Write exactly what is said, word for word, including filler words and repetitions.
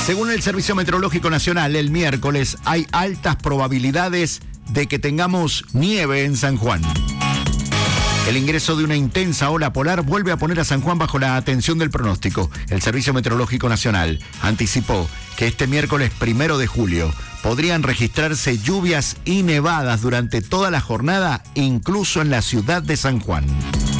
Según el Servicio Meteorológico Nacional, el miércoles hay altas probabilidades de que tengamos nieve en San Juan. El ingreso de una intensa ola polar vuelve a poner a San Juan bajo la atención del pronóstico. El Servicio Meteorológico Nacional anticipó que este miércoles primero de julio podrían registrarse lluvias y nevadas durante toda la jornada, incluso en la ciudad de San Juan.